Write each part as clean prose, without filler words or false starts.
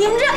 你们这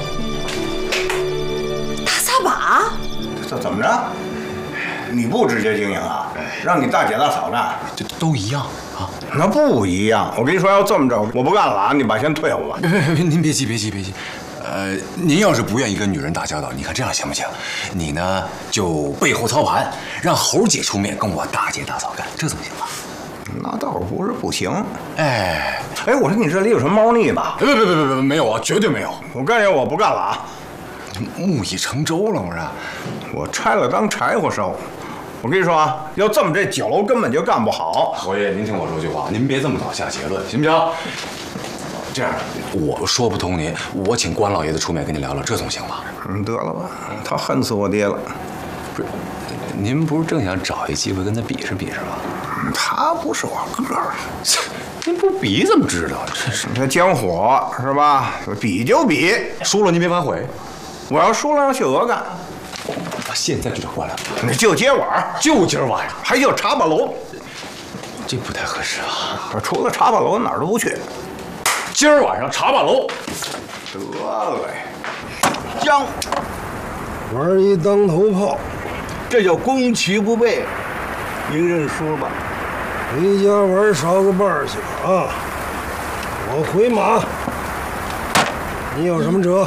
大撒把？ 这怎么着？你不直接经营啊？让你大姐大嫂干， 这都一样啊？ 那不一样。我跟你说，要这么着，我不干了啊！你把钱退我吧。 别，您别急。您要是不愿意跟女人打交道，你看这样行不行？你呢就背后操盘，让猴姐出面跟我大姐大嫂干，这怎么行啊？ 那倒不是不行。 哎， 我说你这里有什么猫腻吧？ 别，没有啊，绝对没有。 我告诉你，我不干了啊！ 木已成舟了，我说， 我拆了当柴火烧。我跟你说啊，要这么这酒楼根本就干不好。 侯爷，您听我说句话，您别这么早下结论，行不行？这样，我说不通您，我请关老爷子出面跟您聊聊，这总行吧？ 得了吧，他恨死我爹了。 不是，您不是正想找一机会跟他比试比试吗？ 他不是我个儿， 您不比怎么知道？这是这江火是吧？比就比， 输了您别反悔。 我要输了让秀娥干。 我现在就找关了， 你就接碗， 就今儿晚上， 还有茶把楼， 这不太合适啊。 除了茶把楼哪儿都不去。 今儿晚上茶把楼。 得嘞，将玩一当头炮， 这叫攻其不备。您认输吧。 回家玩烧个伴儿去吧啊！我回马，你有什么辙？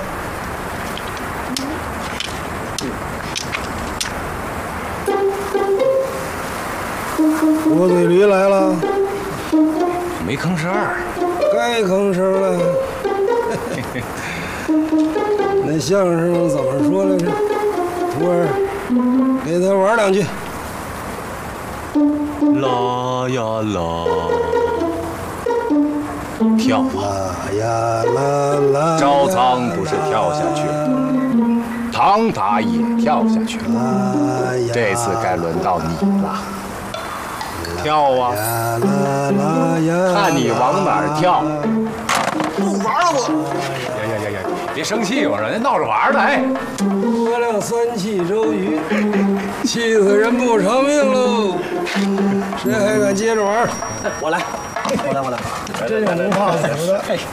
火腿驴来了， 没吭声儿， 该吭声了。那相声怎么说来着？徒儿，给他玩两句。 拉呀拉，跳啊！ 啦呀啦啦， 招仓不是跳下去，唐塔也跳下去。这次该轮到你了，跳啊！看你往哪儿跳！ 不玩了我。 呀！别生气，我说人闹着玩的，哎。 诸葛亮三气周瑜，气死人不偿命喽！谁还敢接着玩？ 我来。 真有文化素质的。